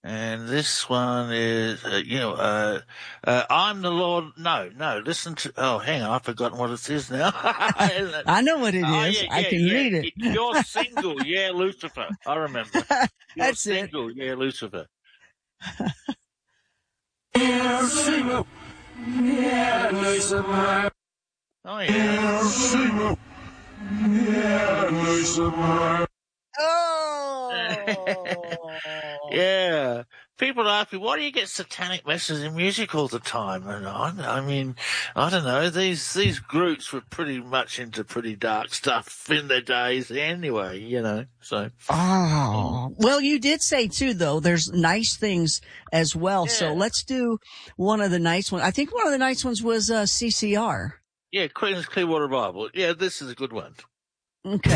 And this one is, I'm the Lord. No, listen to, oh, hang on, I've forgotten what it is now. I know what it is. I can read it. You're single, yeah, Lucifer. I remember. You're That's single, yeah, Lucifer. You're single, yeah, Lucifer. Oh, yeah. You're single, yeah, Lucifer. Oh. Yeah. People ask me, why do you get satanic messages in music all the time? And I mean, I don't know. These groups were pretty much into pretty dark stuff in their days anyway, so. Oh. Well, you did say too, though, there's nice things as well. Yeah. So let's do one of the nice ones. I think one of the nice ones was CCR. Yeah, Queen's Clearwater Bible. Yeah, this is a good one. Okay.